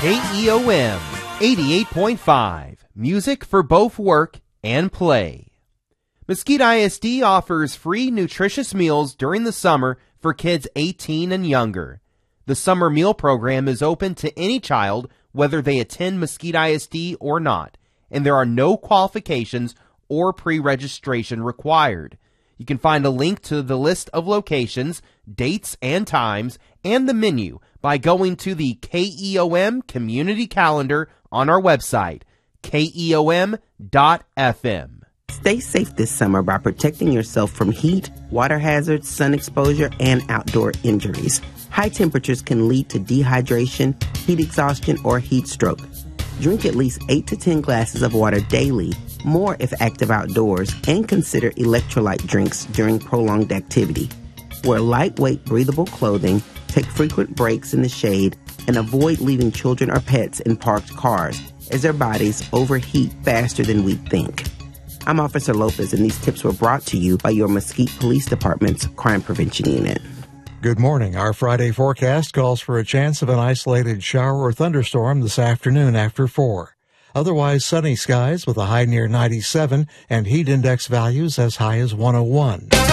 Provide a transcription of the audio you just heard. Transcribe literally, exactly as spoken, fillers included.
K E O M eighty-eight point five, music for both work and play. Mesquite I S D offers free nutritious meals during the summer for kids eighteen and younger. The summer meal program is open to any child, whether they attend Mesquite I S D or not, and there are no qualifications or pre-registration required. You can find a link to the list of locations, dates and times, and the menu by going to the K E O M community calendar on our website, K E O M dot F M. Stay safe this summer by protecting yourself from heat, water hazards, sun exposure, and outdoor injuries. High temperatures can lead to dehydration, heat exhaustion, or heat stroke. Drink at least eight to ten glasses of water daily, more if active outdoors, and consider electrolyte drinks during prolonged activity. Wear lightweight, breathable clothing, take frequent breaks in the shade, and avoid leaving children or pets in parked cars, as their bodies overheat faster than we think. I'm Officer Lopez, and these tips were brought to you by your Mesquite Police Department's Crime Prevention Unit. Good morning. Our Friday forecast calls for a chance of an isolated shower or thunderstorm this afternoon after four. Otherwise, sunny skies with a high near ninety-seven and heat index values as high as one oh one.